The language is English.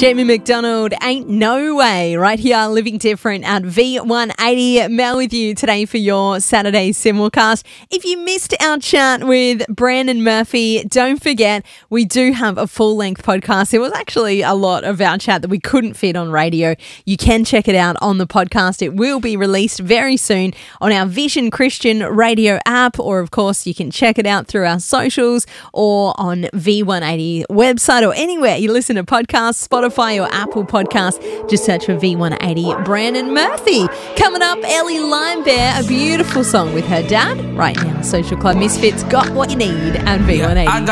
Jamie McDonald, Ain't No Way, right here, Living Different at V180. Mel with you today for your Saturday simulcast. If you missed our chat with Brandon Murphy, don't forget we do have a full-length podcast. There was actually a lot of our chat that we couldn't fit on radio. You can check it out on the podcast. It will be released very soon on our Vision Christian radio app, or of course you can check it out through our socials or on V180 website or anywhere you listen to podcasts, Spotify or Apple Podcasts. Just search for V180 Brandon Murphy. Coming up, Ellie Limebear, a beautiful song with her dad. Right now, Social Club Misfits, Got What You Need at V180.